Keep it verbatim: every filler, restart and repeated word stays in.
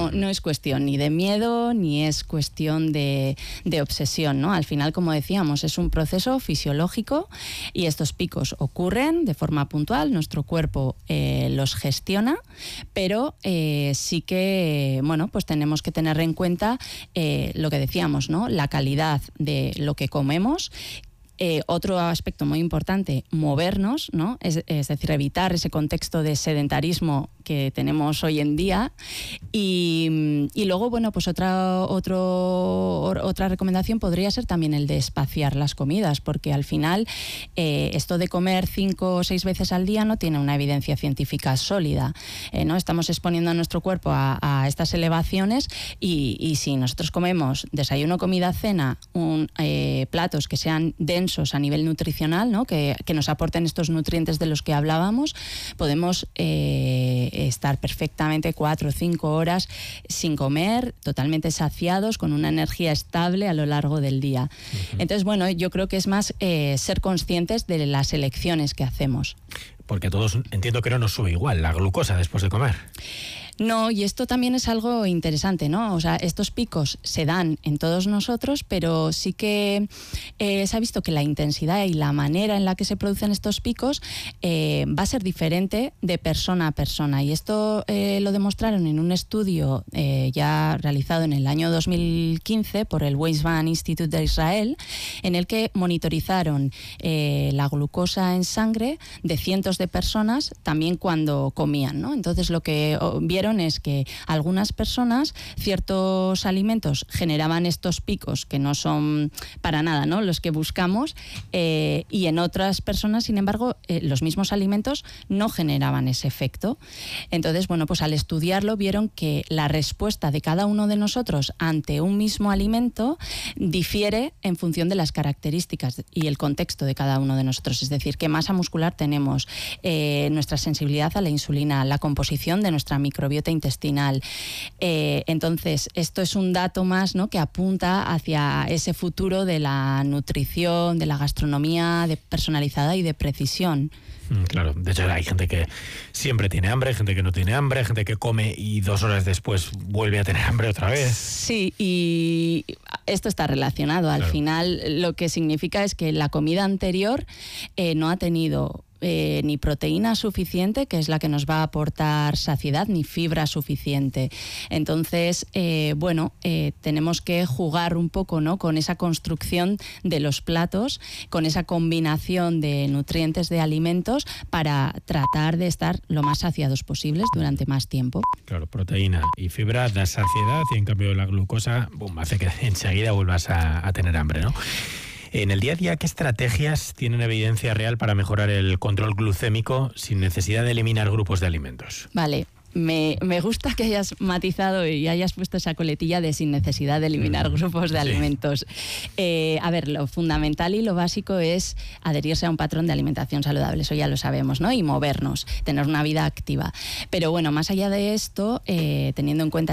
no, no es cuestión ni de miedo ni es cuestión de, de obsesión, ¿no? Al final, como decíamos, es un proceso fisiológico y estos picos ocurren de forma puntual, nuestro cuerpo eh, los gestiona, pero eh, sí que, bueno, pues tenemos que tener en cuenta eh, lo que decíamos, ¿no? La calidad de lo que comemos. Eh, otro aspecto muy importante, movernos, ¿no? Es, es decir, evitar ese contexto de sedentarismo que tenemos hoy en día. Y, y luego, bueno, pues otra, otro, otra recomendación podría ser también el de espaciar las comidas, porque al final eh, esto de comer cinco o seis veces al día no tiene una evidencia científica sólida, eh, ¿no? Estamos exponiendo a nuestro cuerpo a, a estas elevaciones y, y si nosotros comemos desayuno, comida, cena, un, eh, platos que sean densos a nivel nutricional, ¿no? que, que nos aporten estos nutrientes de los que hablábamos, podemos eh, estar perfectamente cuatro o cinco horas sin comer, totalmente saciados, con una energía estable a lo largo del día. Uh-huh. Entonces, bueno, yo creo que es más eh, ser conscientes de las elecciones que hacemos. Porque a todos entiendo que no nos sube igual la glucosa después de comer. No, y esto también es algo interesante, ¿no? O sea, estos picos se dan en todos nosotros, pero sí que eh, se ha visto que la intensidad y la manera en la que se producen estos picos eh, va a ser diferente de persona a persona. Y esto eh, lo demostraron en un estudio eh, ya realizado en el año dos mil quince por el Weizmann Institute de Israel, en el que monitorizaron eh, la glucosa en sangre de cientos de personas también cuando comían, ¿no? Entonces lo que vieron es que algunas personas, ciertos alimentos generaban estos picos que no son para nada, ¿no?, los que buscamos, eh, y en otras personas, sin embargo, eh, los mismos alimentos no generaban ese efecto. Entonces, bueno, pues al estudiarlo vieron que la respuesta de cada uno de nosotros ante un mismo alimento difiere en función de las características y el contexto de cada uno de nosotros. Es decir, qué masa muscular tenemos, eh, nuestra sensibilidad a la insulina, la composición de nuestra microbiota intestinal. Eh, entonces, esto es un dato más, ¿no?, que apunta hacia ese futuro de la nutrición, de la gastronomía de personalizada y de precisión. Mm, claro, de hecho hay gente que siempre tiene hambre, gente que no tiene hambre, gente que come y dos horas después vuelve a tener hambre otra vez. Sí, y esto está relacionado. Al Claro. final, lo que significa es que la comida anterior eh, no ha tenido Eh, ni proteína suficiente, que es la que nos va a aportar saciedad, ni fibra suficiente. Entonces, eh, bueno, eh, tenemos que jugar un poco, ¿no?, con esa construcción de los platos, con esa combinación de nutrientes de alimentos para tratar de estar lo más saciados posibles durante más tiempo. Claro, proteína y fibra da saciedad y en cambio la glucosa, boom, hace que enseguida vuelvas a, a tener hambre, ¿no? En el día a día, ¿qué estrategias tienen evidencia real para mejorar el control glucémico sin necesidad de eliminar grupos de alimentos? Vale. Me, me gusta que hayas matizado y hayas puesto esa coletilla de sin necesidad de eliminar mm, grupos de sí. alimentos. Eh, a ver, lo fundamental y lo básico es adherirse a un patrón de alimentación saludable, eso ya lo sabemos, ¿no? Y movernos, tener una vida activa. Pero bueno, más allá de esto, eh, teniendo en cuenta